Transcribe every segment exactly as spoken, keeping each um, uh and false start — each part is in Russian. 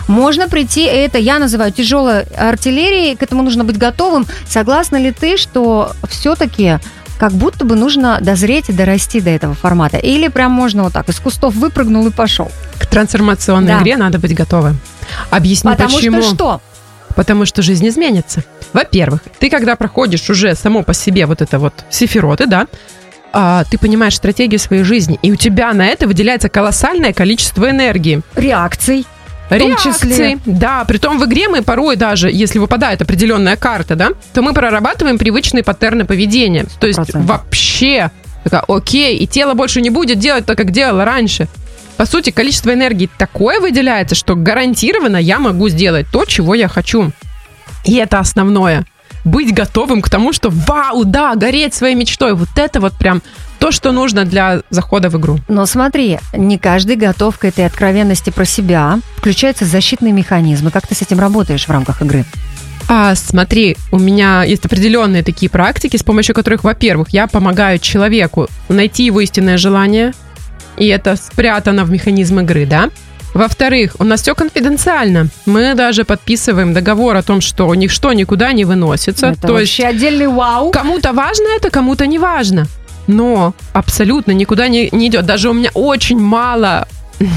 Можно прийти, это я называю тяжелой артиллерией, к этому нужно быть готовым. Согласна ли ты, что все-таки как будто бы нужно дозреть и дорасти до этого формата? Или прям можно вот так, из кустов выпрыгнул и пошел? К трансформационной да. игре надо быть готовым. Объясню Потому почему. Потому что что? Потому что жизнь изменится. Во-первых, ты когда проходишь уже само по себе вот это вот сефироты, да, а, ты понимаешь стратегию своей жизни, и у тебя на это выделяется колоссальное количество энергии. Реакций. Реакции, да, притом в игре мы порой даже, если выпадает определенная карта, да, то мы прорабатываем привычные паттерны поведения. То есть процент. Вообще, такая, окей, и тело больше не будет делать то, как делало раньше. По сути, количество энергии такое выделяется, что гарантированно я могу сделать то, чего я хочу. И это основное. Быть готовым к тому, что вау, да, гореть своей мечтой. Вот это вот прям то, что нужно для захода в игру. Но смотри, не каждый готов к этой откровенности про себя. Включаются защитные механизмы. Как ты с этим работаешь в рамках игры? А, смотри, у меня есть определенные такие практики, с помощью которых, во-первых, я помогаю человеку найти его истинное желание, и это спрятано в механизм игры, да? Во-вторых, у нас все конфиденциально. Мы даже подписываем договор о том, что ничто никуда не выносится. Это То вообще есть отдельный вау. Кому-то важно это, кому-то не важно. Но абсолютно никуда не, не идет. Даже у меня очень мало,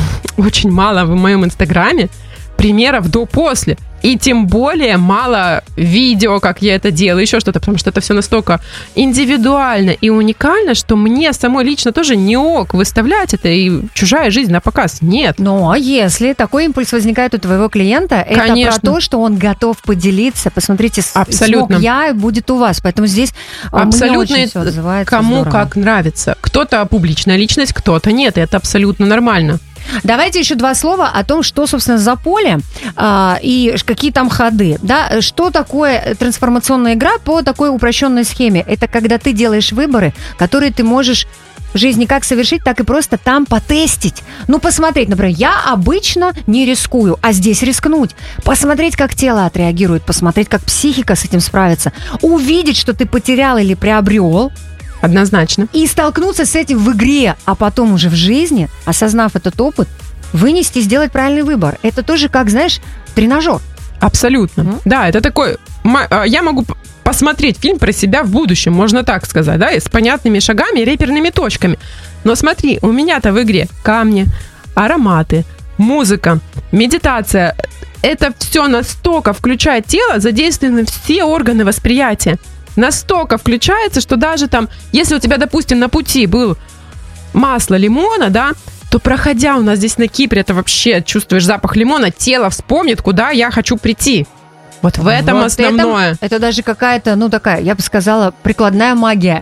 очень мало в моем инстаграме примеров до-после. И тем более мало видео, как я это делаю, еще что-то, потому что это все настолько индивидуально и уникально, что мне самой лично тоже не ок выставлять это, и чужая жизнь на показ. Нет. Но если такой импульс возникает у твоего клиента, Конечно. Это про то, что он готов поделиться. Посмотрите, абсолютно. Смог я, будет у вас. Поэтому здесь абсолютно мне очень все отзывается. Кому здорово. Как нравится. Кто-то публичная личность, кто-то нет. И это абсолютно нормально. Давайте еще два слова о том, что, собственно, за поле а, и какие там ходы. Да? Что такое трансформационная игра по такой упрощенной схеме? Это когда ты делаешь выборы, которые ты можешь в жизни как совершить, так и просто там потестить. Ну, посмотреть, например, я обычно не рискую, а здесь рискнуть. Посмотреть, как тело отреагирует, посмотреть, как психика с этим справится. Увидеть, что ты потерял или приобрел. Однозначно. И столкнуться с этим в игре, а потом уже в жизни, осознав этот опыт, вынести и сделать правильный выбор. Это тоже, как, знаешь, тренажер. Абсолютно. Mm-hmm. Да, это такой... Я могу посмотреть фильм про себя в будущем, можно так сказать, да, с понятными шагами и реперными точками. Но смотри, у меня-то в игре камни, ароматы, музыка, медитация. Это все настолько включает тело, задействованы все органы восприятия. Настолько включается, что даже там, если у тебя, допустим, на пути был масло лимона, да, то, проходя у нас здесь на Кипре, это вообще чувствуешь запах лимона, тело вспомнит, куда я хочу прийти. Вот в этом вот основное. Это, это даже какая-то, ну такая, я бы сказала, прикладная магия.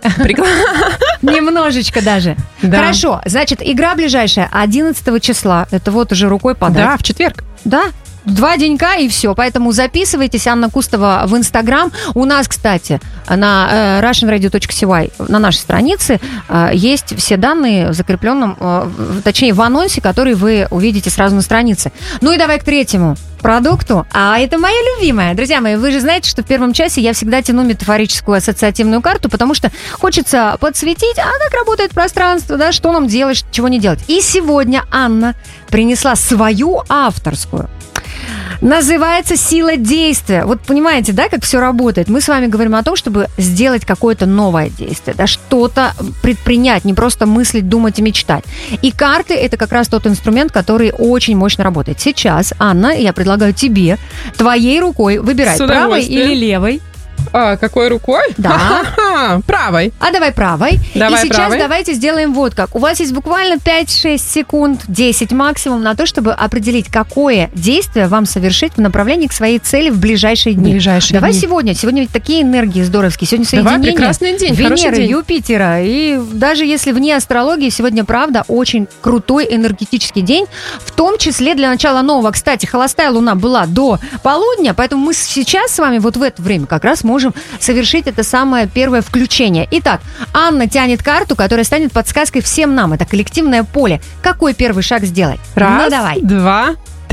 Немножечко даже. Хорошо, значит, игра ближайшая одиннадцатого числа. Это вот уже рукой подать. Да, в четверг. Да. Два денька и все. Поэтому записывайтесь, Анна Кустова, в Инстаграм. У нас, кстати, на russian radio точка си уай, на нашей странице, есть все данные в закрепленном, точнее, в анонсе, который вы увидите сразу на странице. Ну и давай к третьему продукту. А это моя любимая. Друзья мои, вы же знаете, что в первом часе я всегда тяну метафорическую ассоциативную карту, потому что хочется подсветить, а как работает пространство, да, что нам делать, чего не делать. И сегодня Анна принесла свою авторскую. Называется «Сила действия». Вот понимаете, да, как все работает? Мы с вами говорим о том, чтобы сделать какое-то новое действие, да, что-то предпринять, не просто мыслить, думать и мечтать. И карты – это как раз тот инструмент, который очень мощно работает. Сейчас, Анна, я предлагаю тебе твоей рукой выбирать, правой или левой. А, какой рукой? Да. Правой. А давай правой. Давай И сейчас правой. Давайте сделаем вот как. У вас есть буквально пять-шесть секунд, десять максимум на то, чтобы определить, какое действие вам совершить в направлении к своей цели в ближайшие дни. Ближайшие Давай дни. сегодня. Сегодня ведь такие энергии здоровские. Сегодня соединение Давай, прекрасный день, Венеры, день. Юпитера. И даже если вне астрологии, сегодня, правда, очень крутой энергетический день. В том числе для начала нового. Кстати, холостая луна была до полудня, поэтому мы сейчас с вами вот в это время как раз можем совершить это самое первое включение. Итак, Анна тянет карту, которая станет подсказкой всем нам. Это коллективное поле. Какой первый шаг сделать? Раз, ну, давай. два, три.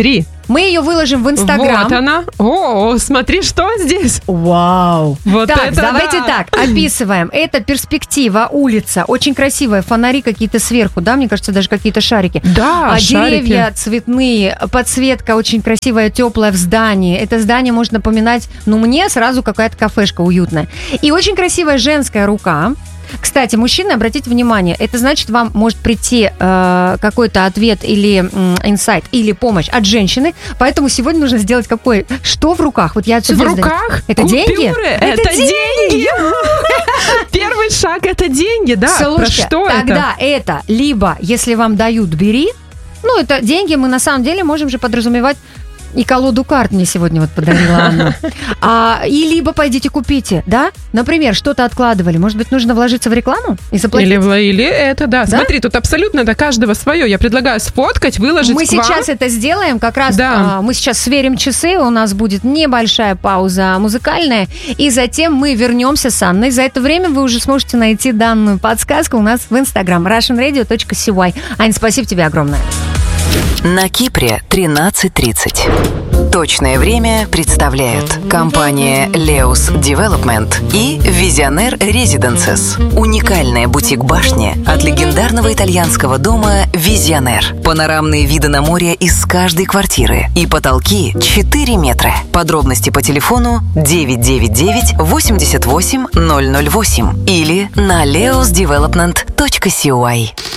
Мы ее выложим в Инстаграм. Вот она. О, смотри, что здесь. Вау. Вот так, это давайте да. так, описываем. Это перспектива, улица, очень красивая, фонари какие-то сверху, да, мне кажется, даже какие-то шарики. Да, а, шарики. Деревья цветные, подсветка очень красивая, теплая в здании. Это здание может напоминать, ну, мне сразу какая-то кафешка уютная. И очень красивая женская рука. Кстати, мужчины, обратите внимание, это значит, вам может прийти э, какой-то ответ или э, инсайт, или помощь от женщины, поэтому сегодня нужно сделать какой? Что в руках? Вот я отсюда... В руках? Это купюры? деньги? Это, это деньги! Первый шаг – это деньги, да. Слушайте, про что тогда это? это либо, если вам дают, бери, ну, это деньги, мы на самом деле можем же подразумевать. И колоду карт мне сегодня вот подарила Анна. А, и либо пойдите купите, да? Например, что-то откладывали. Может быть, нужно вложиться в рекламу и заплатить? Или, или это, да. да. Смотри, тут абсолютно до каждого свое. Я предлагаю сфоткать, выложить Мы к вам. сейчас это сделаем. Как раз да. а, мы сейчас сверим часы. У нас будет небольшая пауза музыкальная. И затем мы вернемся с Анной. За это время вы уже сможете найти данную подсказку у нас в Инстаграм. russian radio dot c y. Ань, спасибо тебе огромное. На Кипре тринадцать тридцать. Точное время представляют компания Leos Development и Visionaire Residences. Уникальная бутик-башня от легендарного итальянского дома Visionaire. Панорамные виды на море из каждой квартиры и потолки четыре метра. Подробности по телефону девять девять девять восемьдесят восемь ноль ноль восемь или на leos development dot c y.